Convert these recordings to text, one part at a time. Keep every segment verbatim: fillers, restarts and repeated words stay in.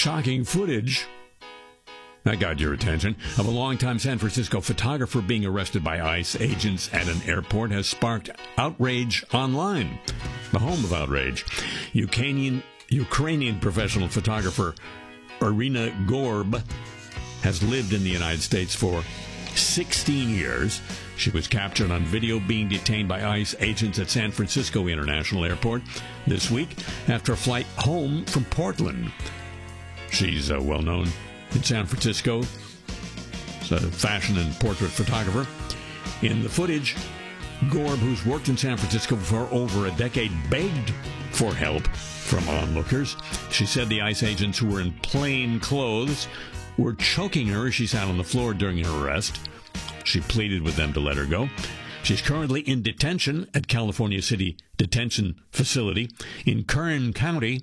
Shocking footage that got your attention of a longtime San Francisco photographer being arrested by ICE agents at an airport has sparked outrage online. The home of outrage. Ukrainian, Ukrainian professional photographer Irina Gorb has lived in the United States for sixteen years. She was captured on video being detained by ICE agents at San Francisco International Airport this week after a flight home from Portland. She's uh, well known in San Francisco. She's a fashion and portrait photographer. In the footage, Gorb, who's worked in San Francisco for over a decade, begged for help from onlookers. She said the ICE agents, who were in plain clothes, were choking her as she sat on the floor during her arrest. She pleaded with them to let her go. She's currently in detention at California City Detention Facility in Kern County.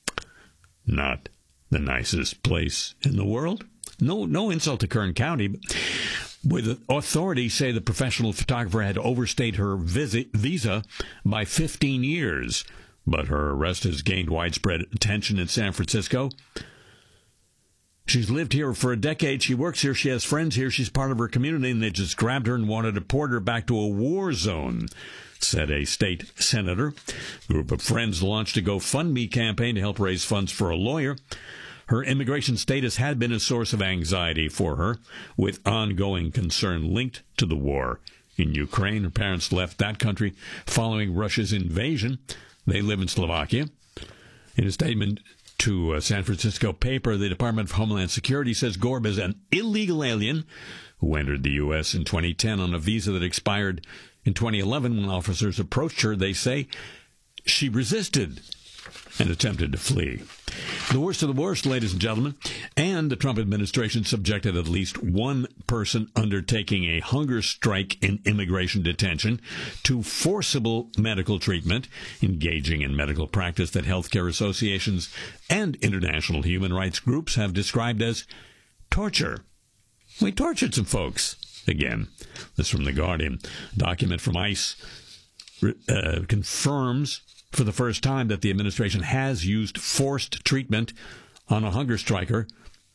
Not the nicest place in the world. No, no insult to Kern County, but with authorities say the professional photographer had overstayed her visit, visa by fifteen years, but her arrest has gained widespread attention in San Francisco. She's lived here for a decade. She works here. She has friends here. She's part of her community, and they just grabbed her and wanted to port her back to a war zone, said a state senator. A group of friends launched a GoFundMe campaign to help raise funds for a lawyer. Her immigration status had been a source of anxiety for her, with ongoing concern linked to the war in Ukraine. Her parents left that country following Russia's invasion. They live in Slovakia. In a statement to a San Francisco paper, the Department of Homeland Security says Gorb is an illegal alien who entered the U S in twenty ten on a visa that expired in twenty eleven. When officers approached her, they say she resisted and attempted to flee. The worst of the worst, ladies and gentlemen, and the Trump administration subjected at least one person undertaking a hunger strike in immigration detention to forcible medical treatment, engaging in medical practice that healthcare associations and international human rights groups have described as torture. We tortured some folks. Again, this from The Guardian. A document from ICE uh, confirms for the first time that the administration has used forced treatment on a hunger striker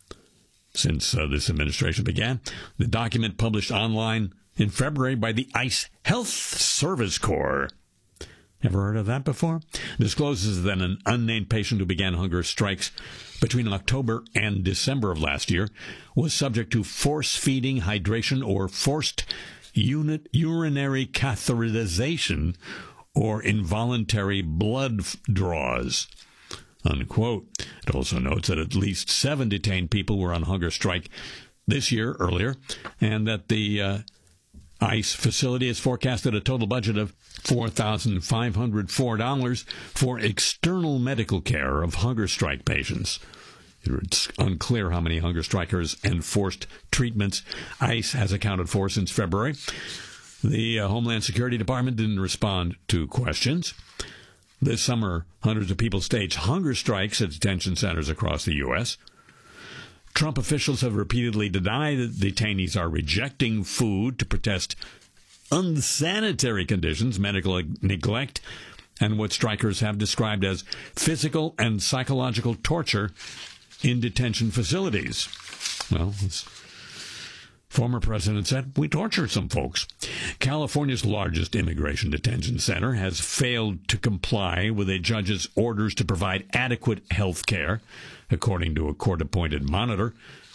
since uh, this administration began. The document, published online in February by the ICE Health Service Corps, ever heard of that before? Discloses that an unnamed patient who began hunger strikes between October and December of last year was subject to force-feeding, hydration, or forced unit urinary catheterization or involuntary blood draws, unquote. It also notes that at least seven detained people were on hunger strike this year, earlier, and that the uh, ICE facility has forecasted a total budget of four thousand five hundred four dollars for external medical care of hunger strike patients. It's unclear how many hunger strikers and forced treatments ICE has accounted for since February. The uh, Homeland Security Department didn't respond to questions. This summer, hundreds of people staged hunger strikes at detention centers across the U S Trump officials have repeatedly denied that detainees are rejecting food to protest unsanitary conditions, medical neglect, and what strikers have described as physical and psychological torture in detention facilities. Well, it's former president said, we tortured some folks. California's largest immigration detention center has failed to comply with a judge's orders to provide adequate health care, according to a court-appointed monitor.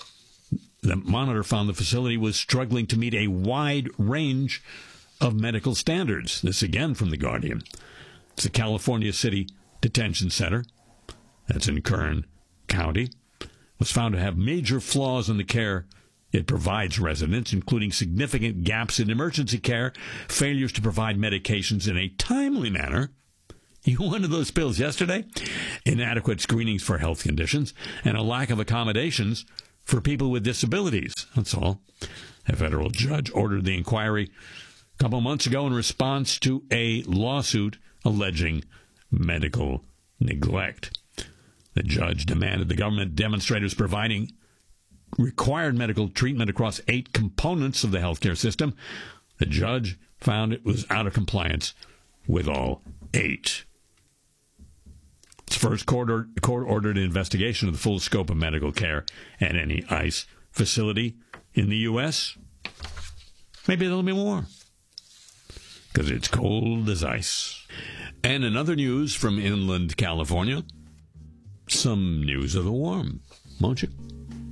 The monitor found the facility was struggling to meet a wide range of medical standards. This again from The Guardian. It's the California City Detention Center, that's in Kern County, was found to have major flaws in the care it provides residents, including significant gaps in emergency care, failures to provide medications in a timely manner. You wanted those pills yesterday? Inadequate screenings for health conditions, and a lack of accommodations for people with disabilities. That's all. A federal judge ordered the inquiry a couple months ago in response to a lawsuit alleging medical neglect. The judge demanded the government demonstrators providing required medical treatment across eight components of the healthcare system. The judge found it was out of compliance with all eight. It's First court-ordered court investigation of the full scope of medical care at any ICE facility in the U S Maybe there'll be more, because it's cold as ice. And in other news from inland California, some news of the warm, won't you?